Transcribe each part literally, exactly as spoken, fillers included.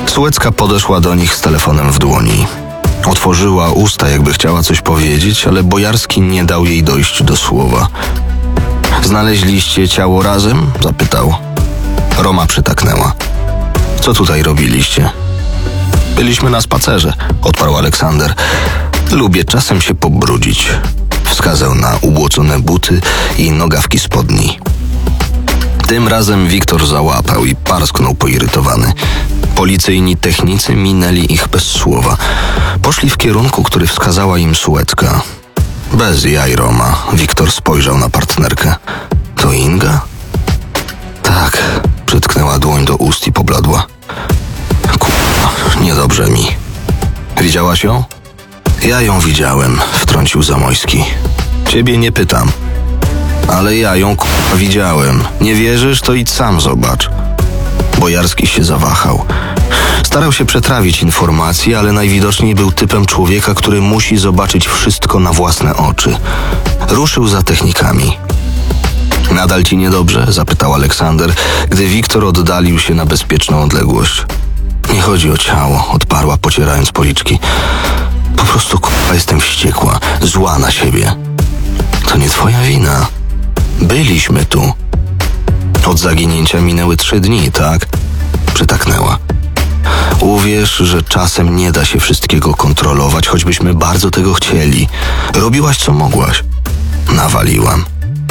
Sułecka podeszła do nich z telefonem w dłoni. Otworzyła usta, jakby chciała coś powiedzieć, ale Bojarski nie dał jej dojść do słowa. Znaleźliście ciało razem? Zapytał. Roma przytaknęła. Co tutaj robiliście? Byliśmy na spacerze, odparł Aleksander. Lubię czasem się pobrudzić. Wskazał na ubłocone buty i nogawki spodni. Tym razem Wiktor załapał i parsknął poirytowany. Policyjni technicy minęli ich bez słowa. Poszli w kierunku, który wskazała im Sułecka. Bez jaj, Roma. Wiktor spojrzał na partnerkę. To Inga? Tak, przytknęła dłoń do ust i pobladła. Kurwa, niedobrze mi. Widziałaś ją? Ja ją widziałem, wtrącił Zamojski. Ciebie nie pytam. Ale ja ją kurwa widziałem. Nie wierzysz, to idź sam zobacz. Bojarski się zawahał. Starał się przetrawić informacje, ale najwidoczniej był typem człowieka, który musi zobaczyć wszystko na własne oczy. Ruszył za technikami. Nadal ci niedobrze? Zapytał Aleksander, gdy Wiktor oddalił się na bezpieczną odległość. Nie chodzi o ciało, odparła, pocierając policzki. Po prostu kurwa jestem wściekła, zła na siebie. To nie twoja wina. Byliśmy tu. Od zaginięcia minęły trzy dni, tak? Przytaknęła. Uwierz, że czasem nie da się wszystkiego kontrolować, choćbyśmy bardzo tego chcieli. Robiłaś co mogłaś. Nawaliłam.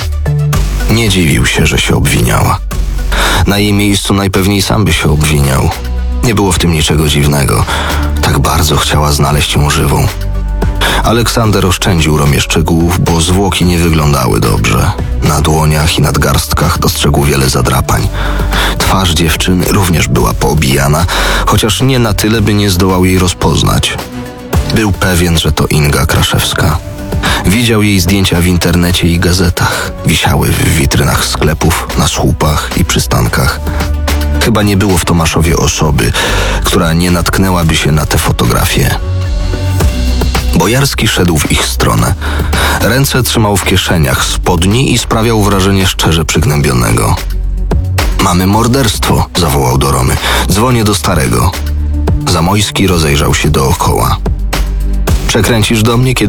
Nie dziwił się, że się obwiniała. Na jej miejscu najpewniej sam by się obwiniał. Nie było w tym niczego dziwnego. Tak bardzo chciała znaleźć ją żywą. Aleksander oszczędził Romie szczegółów, bo zwłoki nie wyglądały dobrze. Na dłoniach i nadgarstkach dostrzegł wiele zadrapań. Twarz dziewczyny również była poobijana, chociaż nie na tyle, by nie zdołał jej rozpoznać. Był pewien, że to Inga Kraszewska. Widział jej zdjęcia w internecie i gazetach. Wisiały w witrynach sklepów, na słupach i przystankach. Chyba nie było w Tomaszowie osoby, która nie natknęłaby się na te fotografie. Bojarski szedł w ich stronę. Ręce trzymał w kieszeniach spodni i sprawiał wrażenie szczerze przygnębionego. Mamy morderstwo, zawołał do Romy. Dzwonię do starego. Zamojski rozejrzał się dookoła. Przekręcisz do mnie, kiedy